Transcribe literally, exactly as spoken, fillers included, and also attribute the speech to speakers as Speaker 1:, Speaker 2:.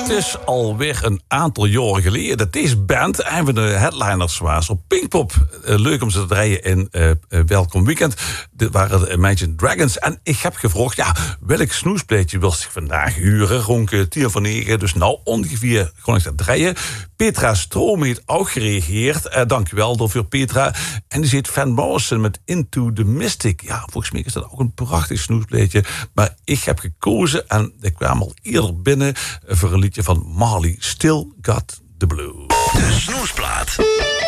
Speaker 1: is alweer een aantal jaren geleden dat deze band een van de headliners was op Pinkpop. Uh, leuk om ze te draaien in uh, uh, Welkom Weekend. Dit waren de Imagine Dragons. En ik heb gevraagd, ja, welk snoespleetje wil zich vandaag huren? Rond uh, tien van negen. Dus nou ongeveer gewoon ik dat draaien. Petra Stroom heeft ook gereageerd. Uh, dankjewel daarvoor, Petra. En die zit Van Morrison met Into the Mystic. Ja, volgens mij is dat ook een prachtig snoespleetje. Maar ik heb gekozen, en ik kwam al eerder binnen, voor een liedje van Marley, Still Got the Blue.
Speaker 2: De snoesplaat.